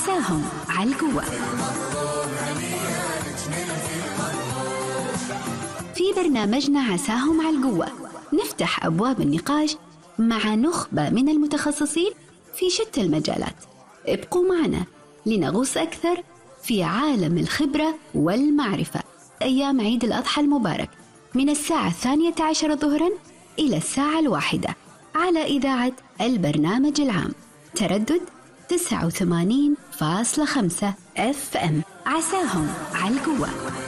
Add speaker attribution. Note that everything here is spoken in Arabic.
Speaker 1: عساهم على القوة. في برنامجنا عساهم على القوة نفتح أبواب النقاش مع نخبة من المتخصصين في شتى المجالات. ابقوا معنا لنغوص أكثر في عالم الخبرة والمعرفة أيام عيد الأضحى المبارك من الساعة 12 ظهرا إلى الساعة 1 على إذاعة البرنامج العام تردد 89.5 FM. عساهم على القوة.